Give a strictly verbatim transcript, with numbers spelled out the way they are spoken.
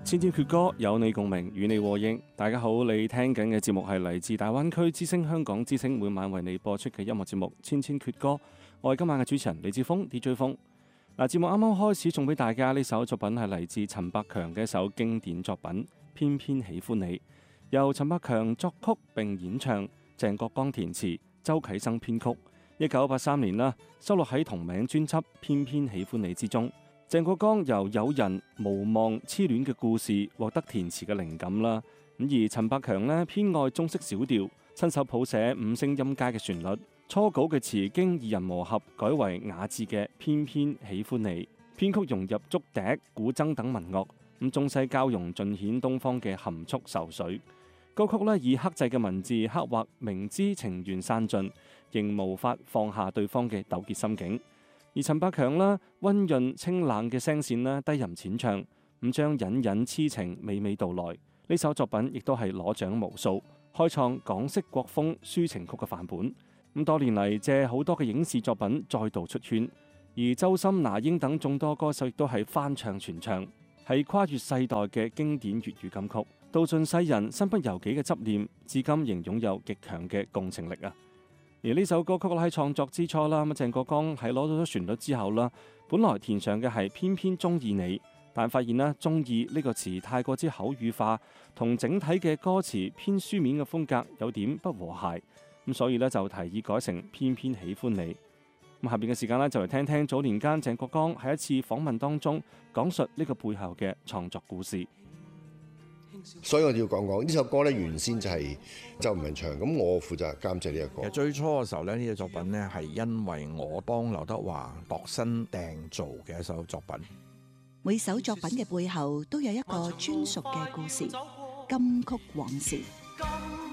千千闕歌，有你共鳴，與你和應。大家好，你聽緊嘅節目係嚟自大灣區之聲香港之聲每晚為你播出嘅音樂節目《千千闕歌》。我係今晚嘅主持人李志峰 D J 風。嗱，節目啱啱開始送俾大家呢首作品係嚟自陳百強嘅一首經典作品《偏偏喜歡你》，由陳百強作曲並演唱，鄭國江填詞，周啟生編曲。一九八三年啦，收錄喺同名專輯《偏偏喜歡你》之中。鄭國江由友人無望痴戀嘅故事獲得填詞嘅靈感啦，咁而陳百強呢，偏愛中式小調，親手譜寫五聲音階嘅旋律，初稿嘅詞經二人磨合改為雅致嘅偏偏喜歡你，編曲融入竹笛、古箏等民樂，咁中西交融盡顯東方嘅含蓄愁緒。歌曲呢，以克制嘅文字刻畫明知情緣散盡，仍無法放下對方嘅糾結心境。而陳百強啦，溫潤清冷嘅聲線啦，低吟淺唱，咁將隱隱痴情娓娓道來。呢首作品亦都係攞獎無數，開創港式國風抒情曲嘅範本。咁多年嚟借好多嘅影視作品再度出圈，而周深、那英等眾多歌手亦都係翻唱傳唱，係跨越世代嘅經典粵語金曲，道盡世人身不由己嘅執念，至今仍擁有極強嘅共情力啊！而呢首歌曲喺創作之初啦，咁鄭國江喺攞到咗旋律之後啦，本來填上嘅係偏偏中意你，但發現啦中意呢個詞太過之口語化，同整體嘅歌詞偏書面嘅風格有點不和諧，咁所以呢，就提議改成偏偏喜歡你。咁下邊嘅時間呢，就嚟聽聽早年間鄭國江喺一次訪問當中講述呢個背後嘅創作故事。 所以我哋要講講呢首歌咧，原先就係周文唱，咁我負責監製呢一個。 其實最初嘅時候咧，呢隻作品咧係因為我幫劉德華度身訂造嘅一首作品。 每首作品嘅背後都有一個專屬嘅故事，金曲往事。